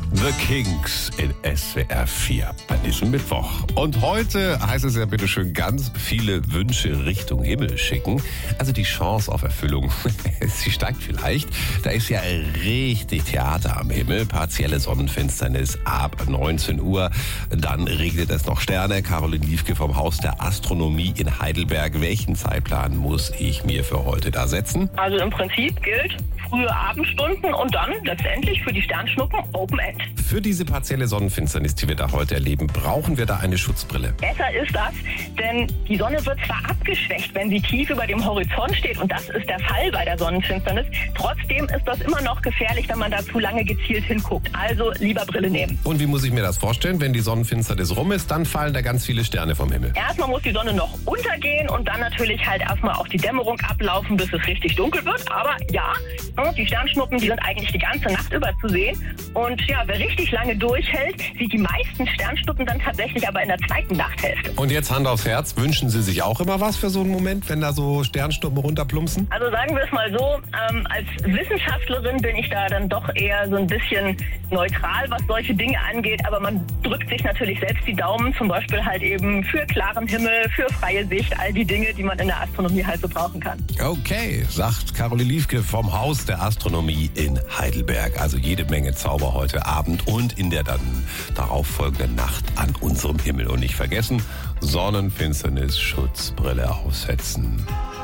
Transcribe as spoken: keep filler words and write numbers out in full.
The Kinks in S W R vier an diesem Mittwoch. Und heute heißt es ja bitteschön ganz viele Wünsche Richtung Himmel schicken. Also die Chance auf Erfüllung, sie steigt vielleicht. Da ist ja richtig Theater am Himmel. Partielle Sonnenfinsternis ab neunzehn Uhr. Dann regnet es noch Sterne. Caroline Liefke vom Haus der Astronomie in Heidelberg. Welchen Zeitplan muss ich mir für heute da setzen? Also im Prinzip gilt frühe Abendstunden und dann letztendlich für die Sternschnuppen Open End. Für diese partielle Sonnenfinsternis, die wir da heute erleben, brauchen wir da eine Schutzbrille. Besser ist das, denn die Sonne wird zwar abgeschwächt, wenn sie tief über dem Horizont steht, und das ist der Fall bei der Sonnenfinsternis. Trotzdem ist das immer noch gefährlich, wenn man da zu lange gezielt hinguckt. Also lieber Brille nehmen. Und wie muss ich mir das vorstellen? Wenn die Sonnenfinsternis rum ist, dann fallen da ganz viele Sterne vom Himmel. Erstmal muss die Sonne noch untergehen und dann natürlich halt erstmal auch die Dämmerung ablaufen, bis es richtig dunkel wird. Aber ja, die Sternschnuppen, die sind eigentlich die ganze Nacht über zu sehen. Und ja, wer richtig lange durchhält, sieht die meisten Sternschnuppen dann tatsächlich aber in der zweiten Nachthälfte. Und jetzt Hand aufs Herz, wünschen Sie sich auch immer was für so einen Moment, wenn da so Sternschnuppen runterplumpsen? Also sagen wir es mal so, ähm, als Wissenschaftlerin bin ich da dann doch eher so ein bisschen neutral, was solche Dinge angeht. Aber man drückt sich natürlich selbst die Daumen, zum Beispiel halt eben für klaren Himmel, für freie Sicht, all die Dinge, die man in der Astronomie halt so brauchen kann. Okay, sagt Caroline Liefke vom Haus der Astronomie in Heidelberg. Also jede Menge Zauber heute Abend und in der dann darauffolgenden Nacht an unserem Himmel. Und nicht vergessen, Sonnenfinsternis, Schutzbrille aufsetzen.